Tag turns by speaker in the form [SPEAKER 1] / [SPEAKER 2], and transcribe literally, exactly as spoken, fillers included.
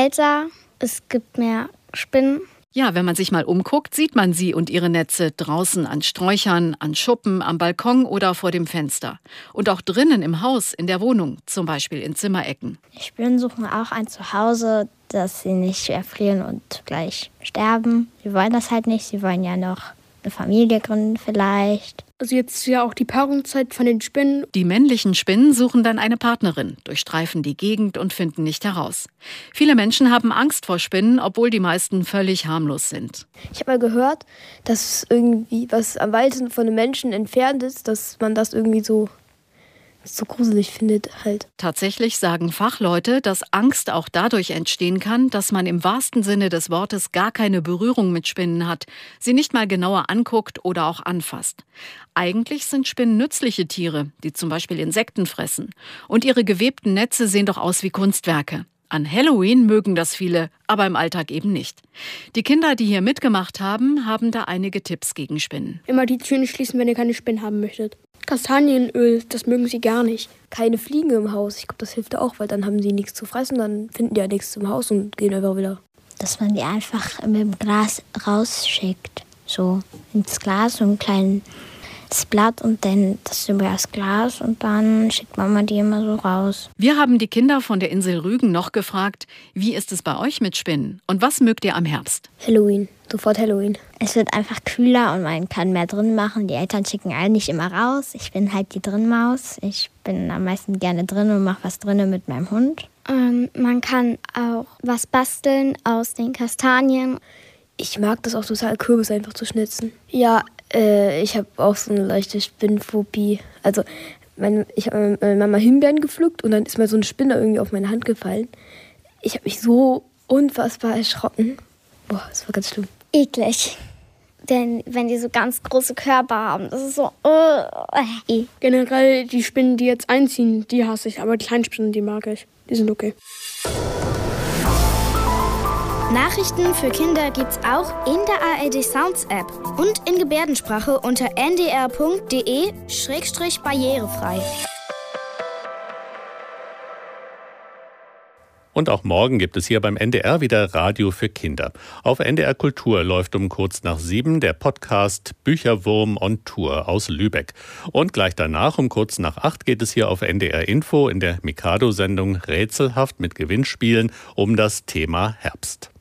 [SPEAKER 1] kälter, es gibt mehr Spinnen.
[SPEAKER 2] Ja, wenn man sich mal umguckt, sieht man sie und ihre Netze draußen an Sträuchern, an Schuppen, am Balkon oder vor dem Fenster. Und auch drinnen im Haus, in der Wohnung, zum Beispiel in Zimmerecken.
[SPEAKER 1] Die Spinnen suchen auch ein Zuhause, dass sie nicht erfrieren und gleich sterben. Sie wollen das halt nicht, sie wollen ja noch eine Familie gründen vielleicht.
[SPEAKER 3] Also jetzt ist ja auch die Paarungszeit von den Spinnen.
[SPEAKER 2] Die männlichen Spinnen suchen dann eine Partnerin, durchstreifen die Gegend und finden nicht heraus. Viele Menschen haben Angst vor Spinnen, obwohl die meisten völlig harmlos sind.
[SPEAKER 4] Ich habe mal gehört, dass irgendwie was am weitesten von den Menschen entfernt ist, dass man das irgendwie so so gruselig findet halt.
[SPEAKER 2] Tatsächlich sagen Fachleute, dass Angst auch dadurch entstehen kann, dass man im wahrsten Sinne des Wortes gar keine Berührung mit Spinnen hat, sie nicht mal genauer anguckt oder auch anfasst. Eigentlich sind Spinnen nützliche Tiere, die zum Beispiel Insekten fressen. Und ihre gewebten Netze sehen doch aus wie Kunstwerke. An Halloween mögen das viele, aber im Alltag eben nicht. Die Kinder, die hier mitgemacht haben, haben da einige Tipps gegen Spinnen.
[SPEAKER 3] Immer die Türen schließen, wenn ihr keine Spinnen haben möchtet. Kastanienöl, das mögen sie gar nicht.
[SPEAKER 4] Keine Fliegen im Haus, ich glaube, das hilft auch, weil dann haben sie nichts zu fressen, dann finden die ja nichts zum Haus und gehen einfach wieder.
[SPEAKER 1] Dass man die einfach mit dem Glas rausschickt, so ins Glas, so ein kleines Blatt und dann das über das Glas und dann schickt Mama die immer so raus.
[SPEAKER 2] Wir haben die Kinder von der Insel Rügen noch gefragt, wie ist es bei euch mit Spinnen und was mögt ihr am Herbst?
[SPEAKER 4] Halloween, sofort Halloween.
[SPEAKER 1] Es wird einfach kühler und man kann mehr drin machen. Die Eltern schicken einen nicht immer raus. Ich bin halt die Drinmaus. Ich bin am meisten gerne drin und mache was drinnen mit meinem Hund.
[SPEAKER 5] Ähm, man kann auch was basteln aus den Kastanien.
[SPEAKER 4] Ich mag das auch total, Kürbis einfach zu schnitzen. Ja, äh, ich habe auch so eine leichte Spinnenphobie. Also meine, ich habe meine Mama Himbeeren gepflückt und dann ist mir so eine Spinne irgendwie auf meine Hand gefallen. Ich habe mich so unfassbar erschrocken. Boah, das war ganz schlimm.
[SPEAKER 5] Eklig. Denn wenn die so ganz große Körper haben, das ist so... Uh,
[SPEAKER 3] Generell die Spinnen, die jetzt einziehen, die hasse ich. Aber die kleinen Spinnen, die mag ich. Die sind okay.
[SPEAKER 6] Nachrichten für Kinder gibt's auch in der A R D Sounds App und in Gebärdensprache unter n d r punkt d e schrägstrich barrierefrei.
[SPEAKER 7] Und auch morgen gibt es hier beim N D R wieder Radio für Kinder. Auf N D R Kultur läuft um kurz nach sieben der Podcast Bücherwurm on Tour aus Lübeck. Und gleich danach um kurz nach acht geht es hier auf N D R Info in der Mikado-Sendung Rätselhaft mit Gewinnspielen um das Thema Herbst.